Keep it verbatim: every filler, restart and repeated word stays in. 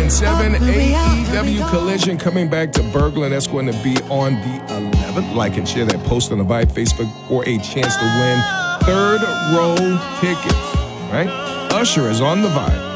and seven, A E W Collision coming back to Berglund. That's going to be on the eleventh. Like and share that post on the Vibe Facebook for a chance to win third row tickets, right? Usher is on the Vibe.